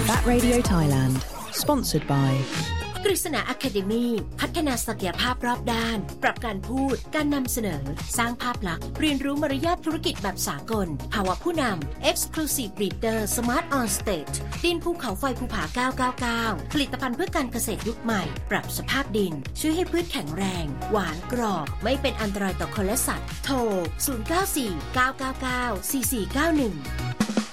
That Radio Thailand Sponsored by กฤษณา Academy พัฒนาศักยภาพรอบด้านปรับการพูดการนำเสนอสร้างภาพลักษณ์เรียนรู้มารยาทธุรกิจแบบสากลภาวะผู้นำ Exclusive Leader Smart on Stage ดินภูเขาไฟภูผา999ผลิตภัณฑ์เพื่อการเกษตรยุคใหม่ปรับสภาพดินช่วยให้พืชแข็งแรงหวานกรอบไม่เป็นอันตรายต่อคนและสัตว์โทร0949994491